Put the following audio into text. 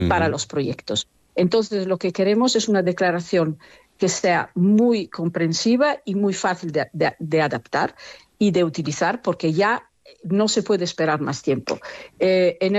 para los proyectos. Entonces, lo que queremos es una declaración que sea muy comprensiva y muy fácil de adaptar y de utilizar, porque ya no se puede esperar más tiempo. En